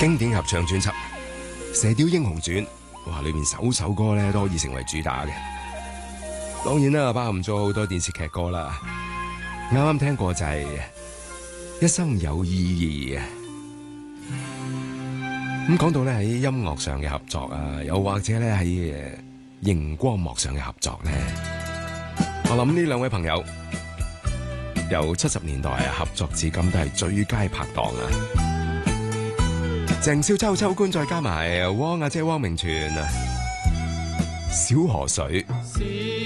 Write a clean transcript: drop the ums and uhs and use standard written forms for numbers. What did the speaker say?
經典合唱專輯《射雕英雄傳》，哇！裏面首首歌咧都可以成為主打嘅。當然啦，包含咗好多電視劇歌啦。啱啱聽過就係一生有意義啊。咁講到咧喺音樂上嘅合作啊，又或者咧喺熒光幕上嘅合作咧，我諗呢兩位朋友由70年代合作至今都係最佳拍檔啊！鄭少秋秋官再加埋汪阿姐汪明荃啊，小河水。